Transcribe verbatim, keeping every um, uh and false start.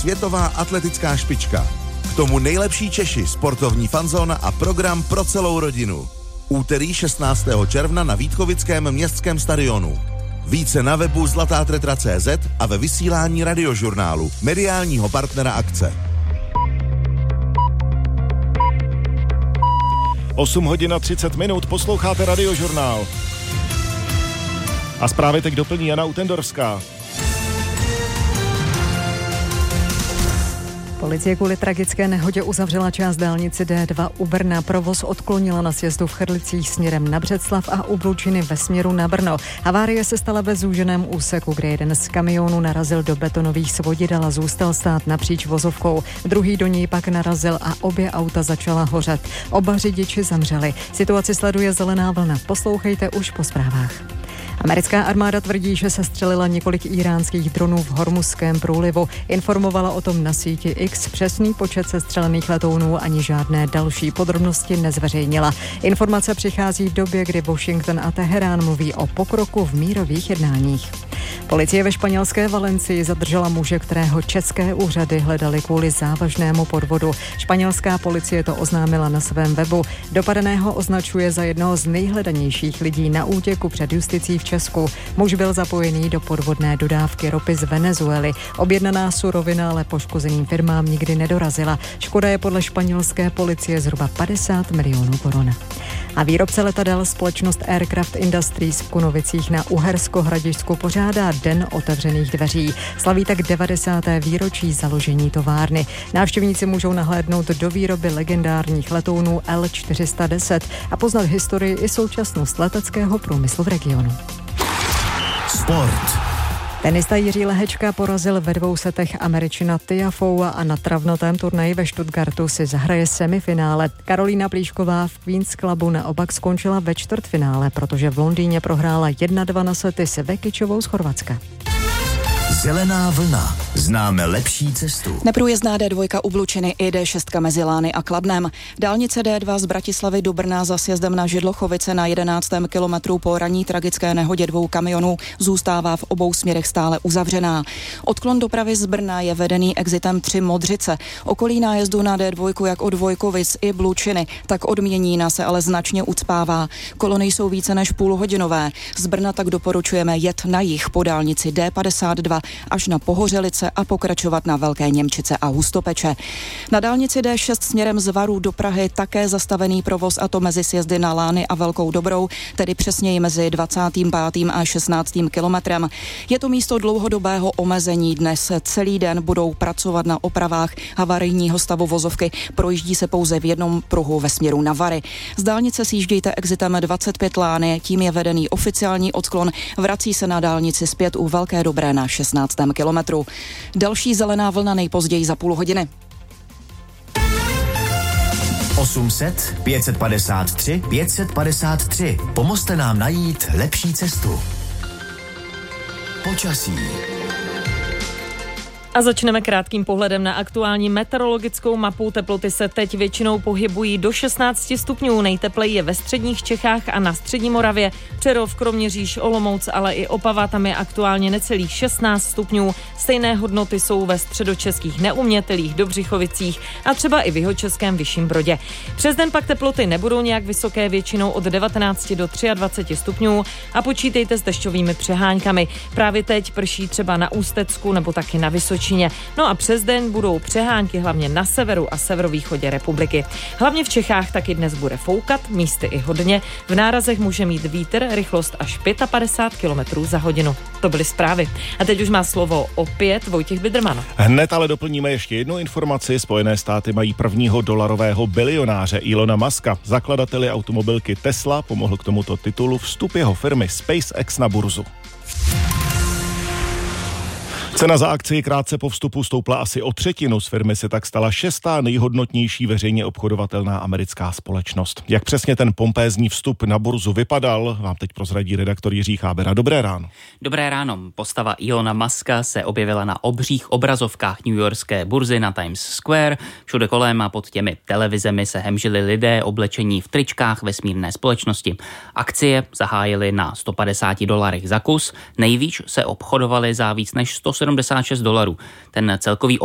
světová atletická špička. K tomu nejlepší Češi, sportovní fanzóna a program pro celou rodinu. Úterý šestnáctého června na Vítkovickém městském stadionu. Více na webu zlatá tetra tečka cé zet a ve vysílání Radiožurnálu, mediálního partnera akce. osm hodin a třicet minut, posloucháte Radiožurnál. A zprávy teď doplní Jana Utendorská. Policie kvůli tragické nehodě uzavřela část dálnice D dva u Brna. Provoz odklonila na sjezdu v Chrlicích směrem na Břeclav a u Blučiny ve směru na Brno. Havárie se stala ve zúženém úseku, kde jeden z kamionů narazil do betonových svodidel a zůstal stát napříč vozovkou. Druhý do něj pak narazil a obě auta začala hořet. Oba řidiči zemřeli. Situaci sleduje Zelená vlna. Poslouchejte už po zprávách. Americká armáda tvrdí, že sestřelila několik íránských dronů v Hormuzském průlivu. Informovala o tom na síti X. Přesný počet sestřelených letounů ani žádné další podrobnosti nezveřejnila. Informace přichází v době, kdy Washington a Teherán mluví o pokroku v mírových jednáních. Policie ve španělské Valencii zadržela muže, kterého české úřady hledali kvůli závažnému podvodu. Španělská policie to oznámila na svém webu. Dopadeného označuje za jednoho z nejhledanějších lidí na útěku před justicí v Česku. Muž byl zapojený do podvodné dodávky ropy z Venezuely. Objednaná surovina ale poškozeným firmám nikdy nedorazila. Škoda je podle španělské policie zhruba padesát milionů korun. A výrobce letadel společnost Aircraft Industries v Kunovicích na Uhersko-Hradišťsku pořádá Den otevřených dveří. Slaví tak devadesáté výročí založení továrny. Návštěvníci můžou nahlédnout do výroby legendárních letounů L čtyři sta deset a poznat historii i současnost leteckého průmyslu v regionu. Sport. Tenista Jiří Lehečka porazil ve dvou setech Američana Tiafoea a na travnatém turnaji ve Stuttgartu si zahraje semifinále. Karolína Plíšková v Queen's Clubu naopak skončila ve čtvrtfinále, protože v Londýně prohrála jedna dva na sety s Vekičovou z Chorvatska. Zelená vlna. Známe lepší cestu. Neprůjezdná D dva u Blučiny i D šest mezi Lány a Kladnem. Dálnice D dva z Bratislavy do Brna za sjezdem na Židlochovice na jedenáctém kilometru po ranní tragické nehodě dvou kamionů zůstává v obou směrech stále uzavřená. Odklon dopravy z Brna je vedený exitem tři Modřice. Okolí nájezdu na D dva jak od Vojkovic i Blučiny, tak od Měnína se ale značně ucpává. Kolony jsou více než půlhodinové. Z Brna tak doporučujeme jet na jih po dálnici D padesát dva až na Pohořelice a pokračovat na Velké Němčice a Hustopeče. Na dálnici D šest směrem z Varů do Prahy také zastavený provoz, a to mezi sjezdy na Lány a Velkou Dobrou, tedy přesněji mezi dvacátým pátým a šestnáctým kilometrem. Je to místo dlouhodobého omezení. Dnes celý den budou pracovat na opravách havarijního stavu vozovky. Projíždí se pouze v jednom pruhu ve směru na Vary. Z dálnice sjíždějte exitem dvacet pět Lány, tím je vedený oficiální odklon, vrací se na dálnici zpět u Velké Dobré na šestnáctém kilometru. Další zelená vlna nejpozději za půl hodiny. osm set, pět set padesát tři, pět set padesát tři. Pomozte nám najít lepší cestu. Počasí. A začneme krátkým pohledem na aktuální meteorologickou mapu. Teploty se teď většinou pohybují do šestnáct stupňů. Nejtepleji je ve středních Čechách a na střední Moravě. Přerov, Kroměříž, Olomouc, ale i Opava, tam je aktuálně necelých šestnáct stupňů. Stejné hodnoty jsou ve středočeských Neumětelích, Dobřichovicích a třeba i v jihočeském Vyšším Brodě. Přes den pak teploty nebudou nějak vysoké, většinou od devatenáct do dvacet tři stupňů a počítejte s dešťovými přeháňkami. Právě teď prší třeba na Ústecku nebo taky na Vysočině. No a přes den budou přehánky hlavně na severu a severovýchodě republiky. Hlavně v Čechách taky dnes bude foukat, místy i hodně. V nárazech může mít vítr rychlost až padesát pět kilometrů za hodinu. To byly zprávy. A teď už má slovo opět Vojtěch Bidrman. Hned ale doplníme ještě jednu informaci. Spojené státy mají prvního dolarového bilionáře Elona Muska. Zakladateli automobilky Tesla pomohl k tomuto titulu vstup jeho firmy SpaceX na burzu. Cena za akcii krátce po vstupu stoupla asi o třetinu. Z firmy se tak stala šestá nejhodnotnější veřejně obchodovatelná americká společnost. Jak přesně ten pompézní vstup na burzu vypadal, vám teď prozradí redaktor Jiří Chábera. Dobré ráno. Dobré ráno. Postava Elona Muska se objevila na obřích obrazovkách newyorské burzy na Times Square. Všude kolem a pod těmi televizemi se hemžili lidé oblečení v tričkách vesmírné společnosti. Akcie zahájily na sto padesát dolarech za kus. Nejvíc se obchodovaly za víc než sto sedmdesát šest dolarů. Ten celkový